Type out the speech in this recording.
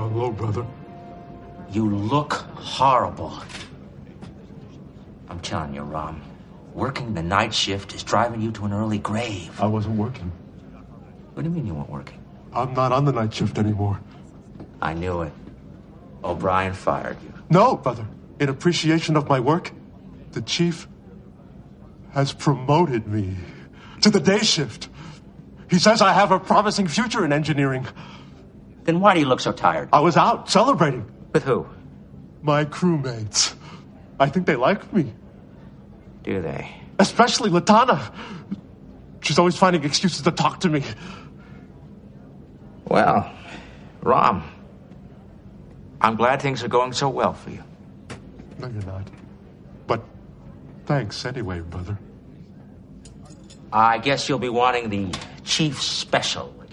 Down low, brother. You look horrible. I'm telling you, Rom, working the night shift is driving you to an early grave. I wasn't working. What do you mean you weren't working? I'm not on the night shift anymore. I knew it. O'Brien fired you. No, brother. In appreciation of my work, the chief has promoted me to the day shift. He says I have a promising future in engineering. Then why do you look so tired? I was out celebrating. With who? My crewmates. I think they like me. Do they? Especially Latana. She's always finding excuses to talk to me. Well, Rom, I'm glad things are going so well for you. No, you're not. But thanks anyway, brother. I guess you'll be wanting the Chief's Special